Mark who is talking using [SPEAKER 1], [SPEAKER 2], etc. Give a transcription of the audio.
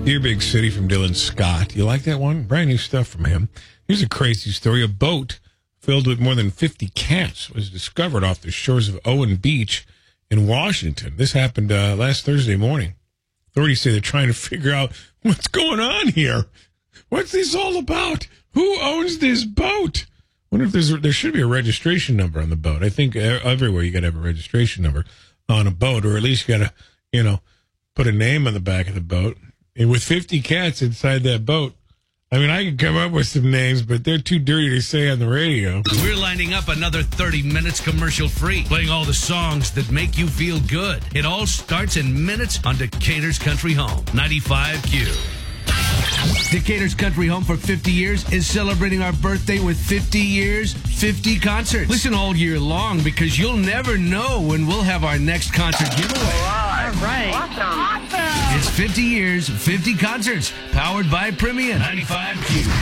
[SPEAKER 1] Dear Big City from Dylan Scott. You like that one? Brand new stuff from him. Here's a crazy story. A boat filled with more than 50 cats was discovered off the shores of Owen Beach in Washington. This happened last Thursday morning. Authorities say they're trying to figure out what's going on here. What's this all about? Who owns this boat? I wonder if there should be a registration number on the boat. I think everywhere you got to have a registration number on a boat, or at least you got to, put a name on the back of the boat. And with 50 cats inside that boat, I mean, I can come up with some names, but they're too dirty to say on the radio.
[SPEAKER 2] We're lining up another 30 minutes commercial-free, playing all the songs that make you feel good. It all starts in minutes on Decatur's Country Home, 95Q. Decatur's Country Home for 50 years is celebrating our birthday with 50 years, 50 concerts. Listen all year long because you'll never know when we'll have our next concert giveaway.
[SPEAKER 3] All right.
[SPEAKER 2] Awesome. It's 50 years, 50 concerts, powered by Premium 95Q.